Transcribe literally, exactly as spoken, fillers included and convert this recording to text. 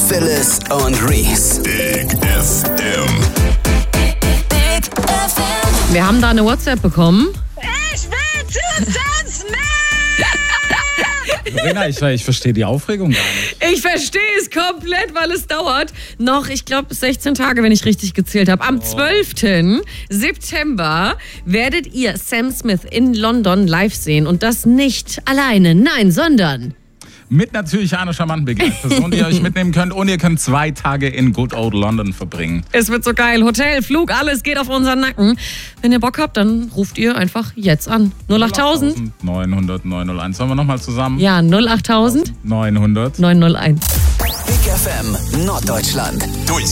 Phyllis und Reese. Big F M. Big F M. Wir haben da eine WhatsApp bekommen. Ich will Zusatz mehr! Verena, ich, ich verstehe die Aufregung gar nicht. Ich verstehe es komplett, weil es dauert noch, ich glaube, sechzehn Tage, wenn ich richtig gezählt habe. Am zwölften September werdet ihr Sam Smith in London live sehen. Und das nicht alleine, nein, sondern... Mit natürlich einer charmanten Begleitperson, die ihr euch mitnehmen könnt. Und ihr könnt zwei Tage in Good Old London verbringen. Es wird so geil. Hotel, Flug, alles geht auf unseren Nacken. Wenn ihr Bock habt, dann ruft ihr einfach jetzt an. null acht neunhundert neunhunderteins. Sollen wir nochmal zusammen? Ja, null acht neunhundert neun null eins. Big F M Norddeutschland. Durch.